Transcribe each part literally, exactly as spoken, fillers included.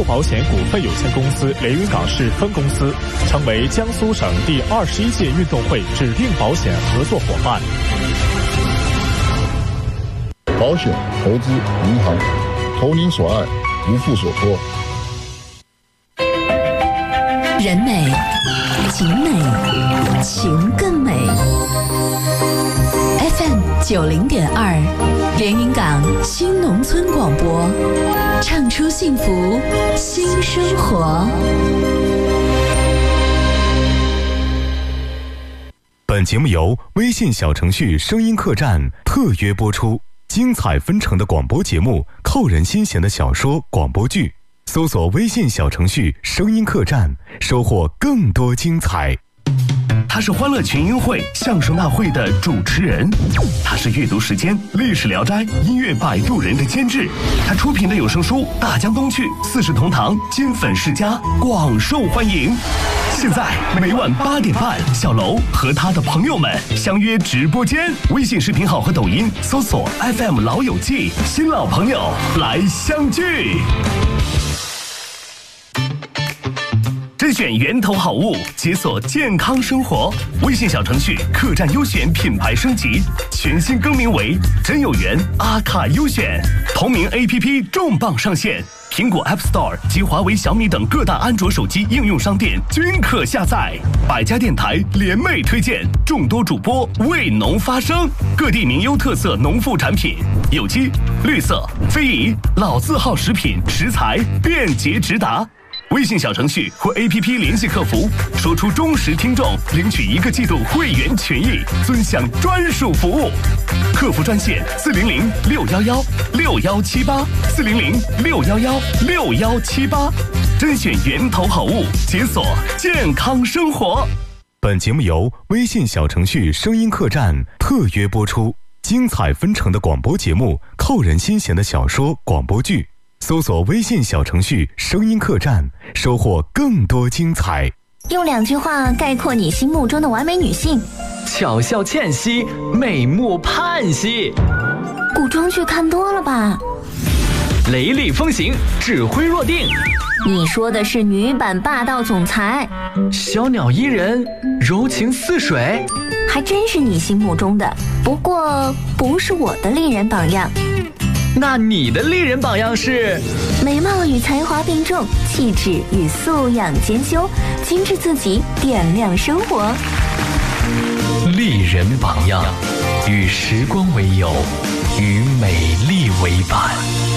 保险股份有限公司连云港市分公司，成为江苏省第二十一届运动会指定保险合作伙伴。 保险、投资、银行，投您所爱，无负所托。 人美，景美，情更美。F M 九零点二，连云港新农村广播，唱出幸福新生活。 本节目由微信小程序声音客栈特约播出，精彩纷呈的广播节目，扣人心弦的小说、广播剧。搜索微信小程序声音客栈，收获更多精彩。 他是欢乐群英会相声大会的主持人，他是阅读时间历史聊斋音乐摆渡人的监制，他出品的有声书大江东去、四世同堂、金粉世家广受欢迎。现在每晚八点半，小楼和他的朋友们相约直播间，微信视频号和抖音搜索 F M 老友记，新老朋友来相聚。甄选源头好物，解锁健康生活。微信小程序客栈优选品牌升级，全新更名为真有缘阿卡优选。同名 A P P 重磅上线，苹果 App Store 及华为、小米等各大安卓手机应用商店均可下载。百家电台联袂推荐，众多主播为农发声，各地名优特色农副产品，有机、绿色、非遗、老字号食品食材便捷直达。微信小程序或 A P P 联系客服，说出忠实听众，领取一个季度会员权益，尊享专属服务。客服专线四零零六幺幺六幺七八四零零六幺幺六幺七八，甄选源头好物，解锁健康生活。 本节目由微信小程序声音客栈特约播出，精彩纷呈的广播节目，扣人心弦的小说、广播剧。搜索微信小程序声音客栈，收获更多精彩。 用两句话概括你心目中的完美女性： 巧笑倩兮，美目盼兮。 古装剧看多了吧？ 雷厉风行，指挥若定。 你说的是女版霸道总裁。 小鸟依人，柔情似水。 还真是你心目中的，不过不是我的丽人榜样。 那你的丽人榜样是？ 美貌与才华并重，气质与素养兼修，精致自己，点亮生活。 丽人榜样，与时光为友，与美丽为伴。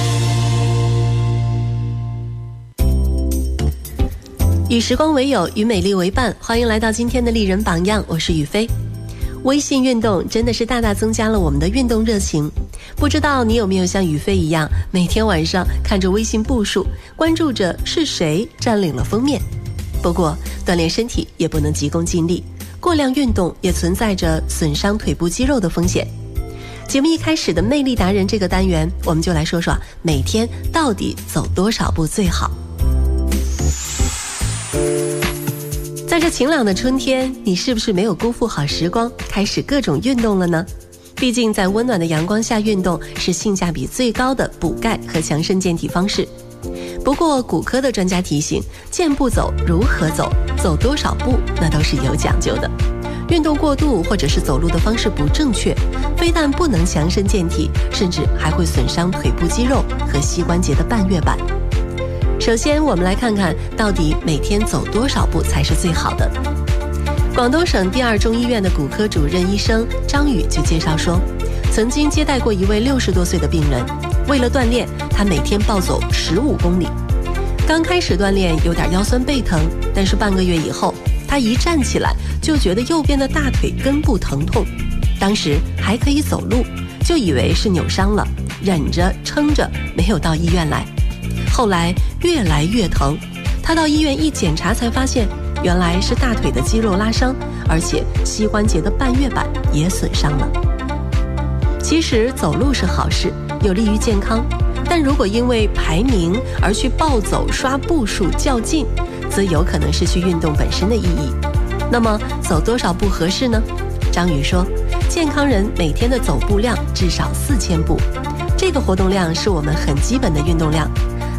与时光为友，与美丽为伴。欢迎来到今天的丽人榜样，我是雨飞。微信运动真的是大大增加了我们的运动热情。不知道你有没有像雨飞一样，每天晚上看着微信步数，关注着是谁占领了封面。不过锻炼身体也不能急功近利，过量运动也存在着损伤腿部肌肉的风险。节目一开始的魅力达人这个单元，我们就来说说每天到底走多少步最好。在这晴朗的春天，你是不是没有辜负好时光，开始各种运动了呢？毕竟在温暖的阳光下运动是性价比最高的补钙和强身健体方式。不过骨科的专家提醒，健步走如何走，走多少步那都是有讲究的。运动过度或者是走路的方式不正确，非但不能强身健体，甚至还会损伤腿部肌肉和膝关节的半月板。首先我们来看看到底每天走多少步才是最好的。广东省第二中医院的骨科主任医生张宇就介绍说，曾经接待过一位六十多岁的病人，为了锻炼，他每天暴走十五公里。刚开始锻炼有点腰酸背疼，但是半个月以后，他一站起来就觉得右边的大腿根部疼痛，当时还可以走路，就以为是扭伤了，忍着撑着没有到医院来。后来越来越疼，他到医院一检查才发现，原来是大腿的肌肉拉伤，而且膝关节的半月板也损伤了。其实走路是好事，有利于健康，但如果因为排名而去暴走、刷步数、较劲，则有可能失去运动本身的意义。那么走多少步合适呢？张宇说，健康人每天的走步量至少四千步，这个活动量是我们很基本的运动量。但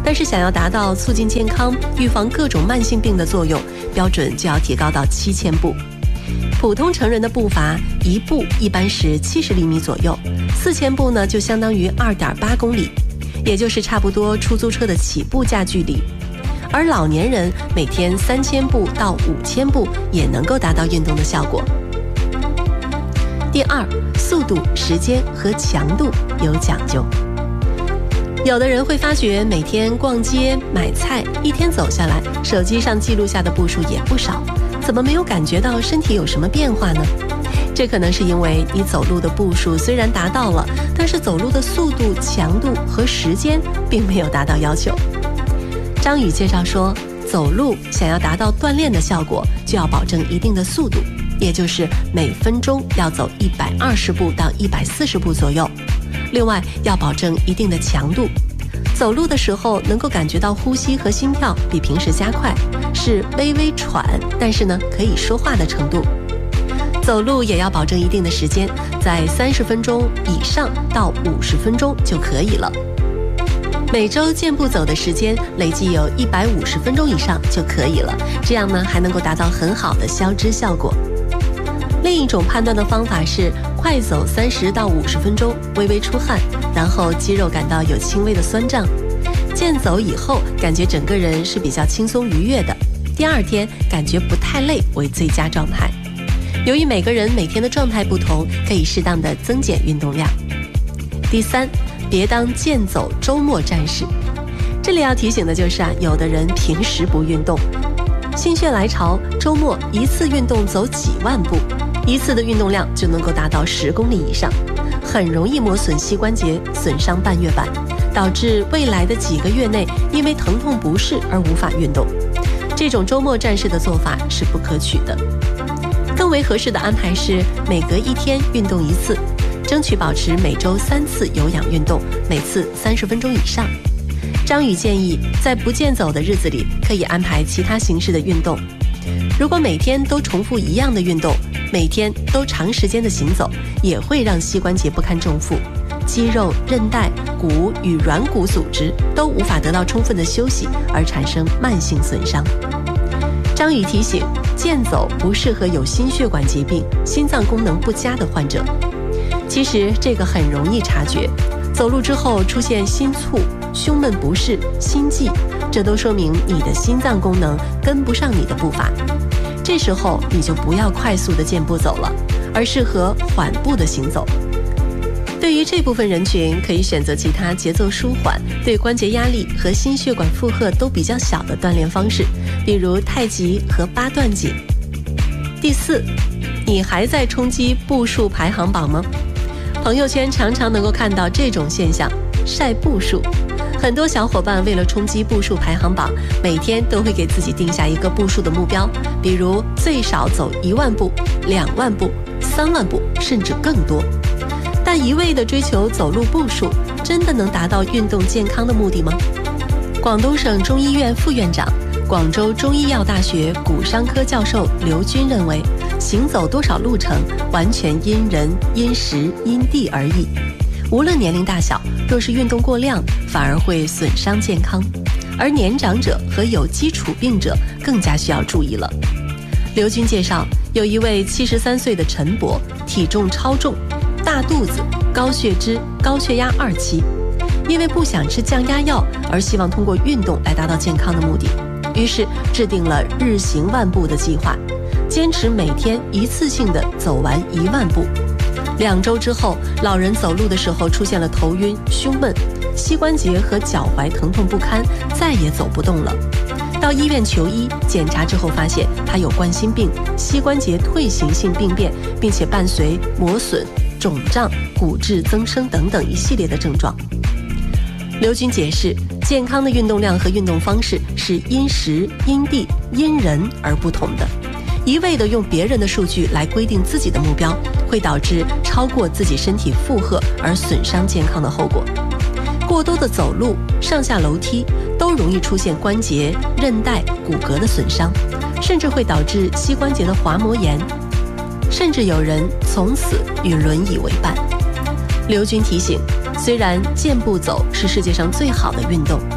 但是想要达到促进健康、预防各种慢性病的作用，标准就要提高到七千步。普通成人的步伐一步一般是七十厘米左右，四千步呢就相当于二点八公里，也就是差不多出租车的起步价距离。而老年人每天三千步到五千步也能够达到运动的效果。第二，速度、时间和强度有讲究。有的人会发觉每天逛街买菜，一天走下来，手机上记录下的步数也不少，怎么没有感觉到身体有什么变化呢？这可能是因为你走路的步数虽然达到了，但是走路的速度、强度和时间并没有达到要求。张宇介绍说，走路想要达到锻炼的效果，就要保证一定的速度，也就是每分钟要走一百二十步到一百四十步左右。另外要保证一定的强度，走路的时候能够感觉到呼吸和心跳比平时加快，是微微喘，但是呢可以说话的程度。走路也要保证一定的时间，在三十分钟以上到五十分钟就可以了。每周健步走的时间累计有一百五十分钟以上就可以了，这样呢还能够达到很好的消脂效果。另一种判断的方法是快走三十到五十分钟，微微出汗，然后肌肉感到有轻微的酸胀，健走以后感觉整个人是比较轻松愉悦的，第二天感觉不太累为最佳状态。由于每个人每天的状态不同，可以适当的增减运动量。第三，别当健走周末战士。这里要提醒的就是啊，有的人平时不运动，心血来潮，周末一次运动走几万步，一次的运动量就能够达到十公里以上，很容易磨损膝关节，损伤半月板，导致未来的几个月内因为疼痛不适而无法运动。这种周末战士的做法是不可取的。更为合适的安排是每隔一天运动一次，争取保持每周三次有氧运动，每次三十分钟以上。张宇建议在不健走的日子里可以安排其他形式的运动。如果每天都重复一样的运动，每天都长时间的行走，也会让膝关节不堪重负，肌肉、韧带、骨与软骨组织都无法得到充分的休息，而产生慢性损伤。张宇提醒，健走不适合有心血管疾病、心脏功能不佳的患者。其实这个很容易察觉，走路之后出现心促、胸闷不适、心悸，这都说明你的心脏功能跟不上你的步伐。这时候你就不要快速的健步走了，而适合缓步的行走。对于这部分人群，可以选择其他节奏舒缓、对关节压力和心血管负荷都比较小的锻炼方式，比如太极和八段锦。第四，你还在冲击步数排行榜吗？朋友圈常常能够看到这种现象，晒步数。很多小伙伴为了冲击步数排行榜，每天都会给自己定下一个步数的目标，比如最少走一万步、两万步、三万步，甚至更多。但一味的追求走路步数，真的能达到运动健康的目的吗？广东省中医院副院长、广州中医药大学骨伤科教授刘军认为，行走多少路程完全因人、因时、因地而异。无论年龄大小，若是运动过量，反而会损伤健康，而年长者和有基础病者更加需要注意了。刘军介绍，有一位七十三岁的陈伯，体重超重，大肚子，高血脂、高血压二期，因为不想吃降压药，而希望通过运动来达到健康的目的，于是制定了日行万步的计划，坚持每天一次性的走完一万步。两周之后，老人走路的时候出现了头晕、胸闷，膝关节和脚踝疼痛不堪，再也走不动了。到医院求医检查之后，发现他有冠心病、膝关节退行性病变，并且伴随磨损、肿胀、骨质增生等等一系列的症状。刘军解释，健康的运动量和运动方式是因时、因地、因人而不同的。一味地用别人的数据来规定自己的目标，会导致超过自己身体负荷而损伤健康的后果。过多的走路、上下楼梯都容易出现关节、韧带、骨骼的损伤，甚至会导致膝关节的滑膜炎，甚至有人从此与轮椅为伴。刘军提醒，虽然健步走是世界上最好的运动，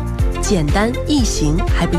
简单易行，还不